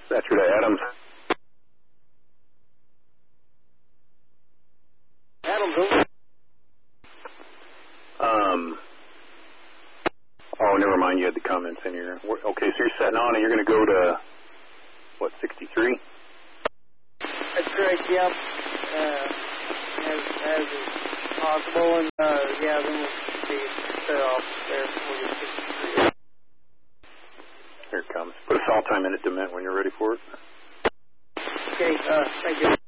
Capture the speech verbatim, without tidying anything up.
Dispatcher to Adams. Adams, over. Um, oh, never mind, you had the comments in here. Okay, so you're setting on and you're going to go to, what, sixty-three? That's correct, yep. Uh, as, as is possible, and, uh, yeah, then we'll be set off there for the sixty-three. Here it comes. Put a salt time in it to mint when you're ready for it. Okay, uh, thank you.